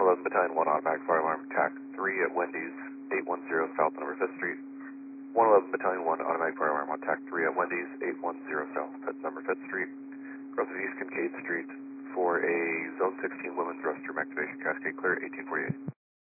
111 Battalion 1 automatic fire alarm, TAC 3 at Wendy's, 810 South number 5th Street. 111 Battalion 1 automatic fire alarm on TAC 3 at Wendy's, 810 South, that's number 5th Street. Crossing East Kincaid Street for a Zone 16 women's restroom activation, Cascade clear, 1848.